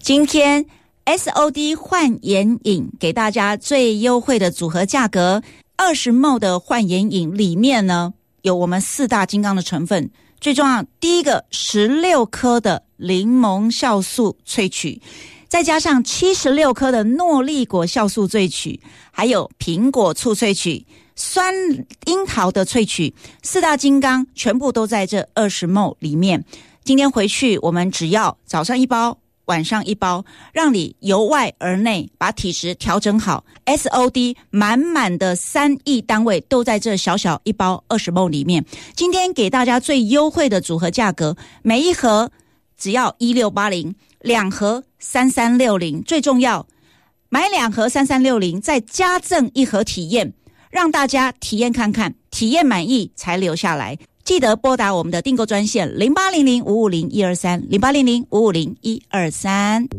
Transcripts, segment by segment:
今天 SOD 焕颜饮给大家最优惠的组合价格，20ml 的焕颜饮里面呢有我们4大金刚的成分，最重要第一个16颗的柠檬酵素萃取，再加上76颗的诺丽果酵素萃取，还有苹果醋萃取，酸樱桃的萃取，4大金刚全部都在这20ml里面。今天回去我们只要早上1包，晚上1包，让你由外而内把体质调整好。 SOD 满满的3亿单位都在这小小1包20ml里面。今天给大家最优惠的组合价格，每一盒只要1680，两盒3360，最重要买2盒3360，再加赠1盒体验，让大家体验看看，体验满意才留下来。记得拨打我们的订购专线0800550123 0800550123。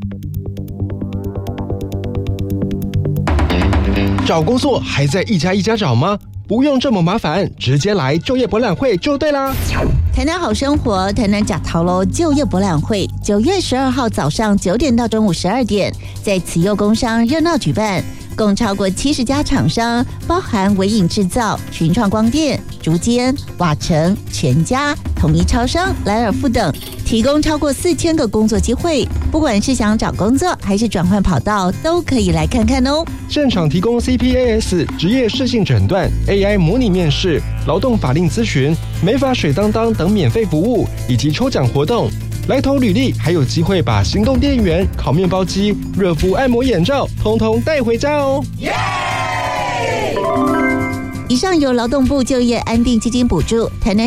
找工作还在一家一家找吗？不用这么麻烦，直接来就业博览会就对啦。 台南好生活，台南甲头楼就业博览会9月12号早上9点到中午12点，在慈幼工商热闹举办，共超过70家厂商，包含微影制造、群创光电、竹间、瓦城、全家、统一超商、莱尔富等，提供超过4000个工作机会。不管是想找工作还是转换跑道，都可以来看看哦。 现场提供 CPAS 职业适性诊断、AI 模拟面试、劳动法令咨询、美发水当当等免费服务，以及抽奖活动。来投履历还有机会把行动电源、烤面包机、热敷按摩眼罩通通带回家哦。 以上由劳动部就业安定基金补助，台南